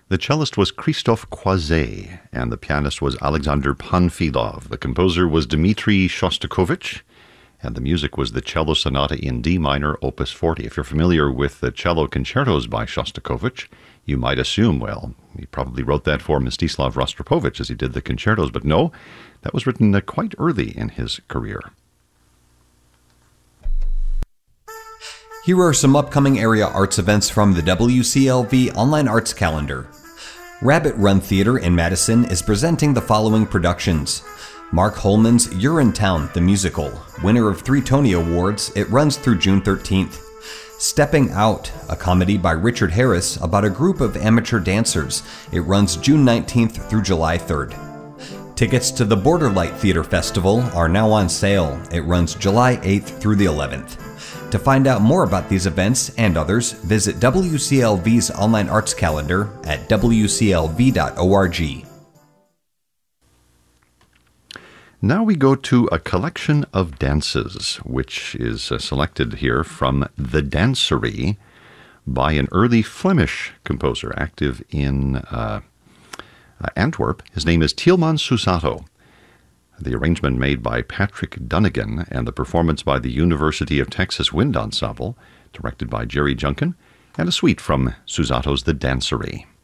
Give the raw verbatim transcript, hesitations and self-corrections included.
The cellist was Christophe Croiset, and the pianist was Alexander Panfilov. The composer was Dmitri Shostakovich, and the music was the Cello Sonata in D minor, Opus forty. If you're familiar with the cello concertos by Shostakovich, you might assume, well, he probably wrote that for Mstislav Rostropovich as he did the concertos, but no, that was written uh, quite early in his career. Here are some upcoming area arts events from the W C L V Online Arts Calendar. Rabbit Run Theater in Madison is presenting the following productions. Mark Holman's Urinetown, the musical, winner of three Tony Awards. It runs through June thirteenth. Stepping Out, a comedy by Richard Harris about a group of amateur dancers. It runs June nineteenth through July third. Tickets to the Borderlight Theater Festival are now on sale. It runs July eighth through the eleventh. To find out more about these events and others, visit W C L V's online arts calendar at w c l v dot org. Now we go to a collection of dances, which is uh, selected here from The Dancery by an early Flemish composer active in uh, uh, Antwerp. His name is Tieleman Susato. The arrangement made by Patrick Dunnigan and the performance by the University of Texas Wind Ensemble, directed by Jerry Junkin, and a suite from Susato's The Dancery.